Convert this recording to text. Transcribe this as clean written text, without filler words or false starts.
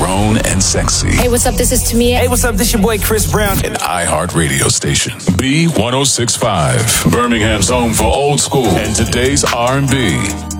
grown and sexy. Hey, what's up? This is Tamia. Hey, what's up? This your boy Chris Brown. An iHeart radio station. B1065. Birmingham's home for old school and today's R&B.